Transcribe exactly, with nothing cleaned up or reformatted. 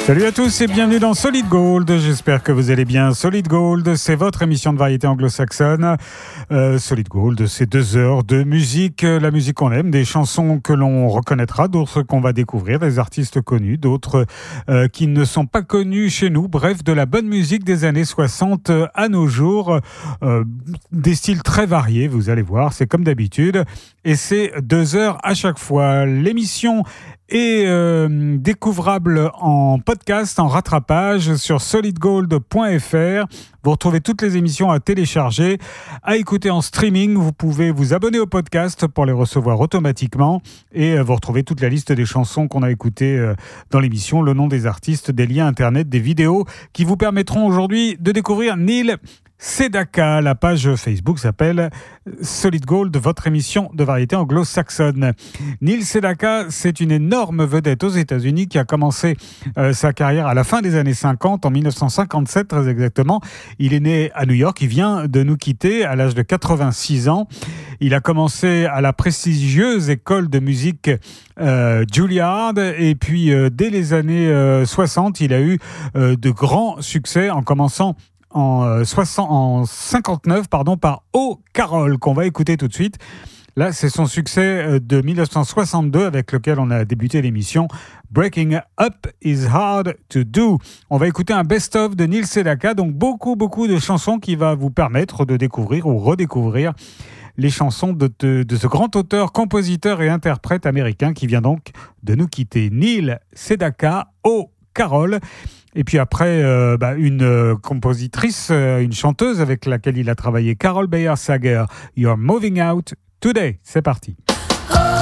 Salut à tous et bienvenue dans Solid Gold. J'espère que vous allez bien. Solid Gold, c'est votre émission de variété anglo-saxonne. Euh, Solid Gold, c'est deux heures de musique, la musique qu'on aime, des chansons que l'on reconnaîtra, d'autres qu'on va découvrir, des artistes connus, d'autres euh, qui ne sont pas connus chez nous. Bref, de la bonne musique des années soixante à nos jours. Euh, des styles très variés, vous allez voir, c'est comme d'habitude. Et c'est deux heures à chaque fois. L'émission est euh, découvrable en podcast, en rattrapage sur solid gold point f r. Vous retrouvez toutes les émissions à télécharger, à écouter en streaming. Vous pouvez vous abonner au podcast pour les recevoir automatiquement et vous retrouvez toute la liste des chansons qu'on a écoutées dans l'émission, le nom des artistes, des liens internet, des vidéos qui vous permettront aujourd'hui de découvrir Neil Sedaka. La page Facebook s'appelle Solid Gold, votre émission de variété anglo-saxonne. Neil Sedaka, c'est une énorme vedette aux États-Unis qui a commencé euh, sa carrière à la fin des années cinquante, en dix-neuf cent cinquante-sept très exactement. Il est né à New York, il vient de nous quitter à l'âge de quatre-vingt-six ans. Il a commencé à la prestigieuse école de musique euh, Juilliard et puis euh, dès les années euh, soixante, il a eu euh, de grands succès en commençant en, soixante, en cinquante-neuf pardon, par Oh Carol, qu'on va écouter tout de suite. Là, c'est son succès de dix-neuf cent soixante-deux avec lequel on a débuté l'émission. Breaking Up is Hard to Do. On va écouter un best-of de Neil Sedaka, donc beaucoup, beaucoup de chansons qui va vous permettre de découvrir ou redécouvrir les chansons de, de, de ce grand auteur, compositeur et interprète américain qui vient donc de nous quitter. Neil Sedaka, Oh Carol. Et puis après, euh, bah, une euh, compositrice, euh, une chanteuse avec laquelle il a travaillé, Carol Bayer Sager, You're Moving Out Today. C'est parti.